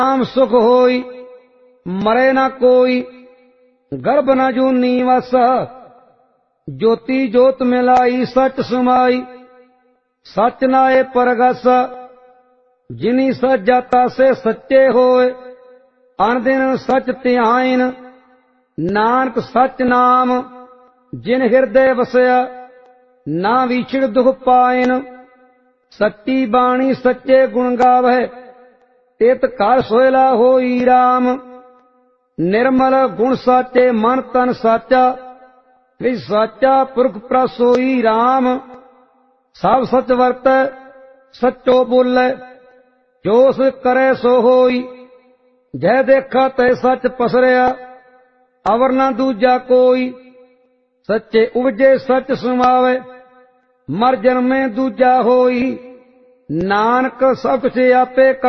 नाम सुख होई मरे न कोई, गर्भ न जूनी वस, ज्योति जोत मिलाई सच समाई, सच नाए परगस, जिनी सच जाता से सच्चे होए, अन दिन सच ध्यान, नानक सच नाम, जिन हृदय वसया, ना विछड़ दुख पायन, सच्ची बाणी सच्चे गुण गावै, तेत कर सोयला होई राम, निर्मल गुण साचे मन तन साचा, विच साचा पुरख प्रसोई राम, सब सच वरतै सचो बोलै, जो सो करे सो होई, जै देखा तै सच पसरिया, अवर न दूजा कोई, सच्चे उपजे सच समावे, मर जन्मे दूजा होई, नानक सब कुछ आपे